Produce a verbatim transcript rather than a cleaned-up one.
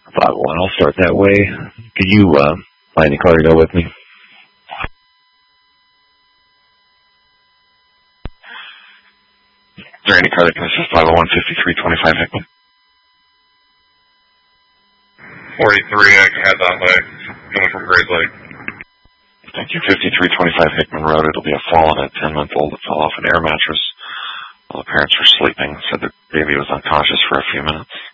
five oh one, I'll start that way. Could you uh, find any caller to go with me? Is there any car that can assist five oh one, fifty-three twenty-five Hickman? forty-three, I can head that way. Coming from Great Lake. Thank you. fifty-three twenty-five Hickman Road. It'll be a fall on a ten-month-old that fell off an air mattress while the parents were sleeping. Said the baby was unconscious for a few minutes.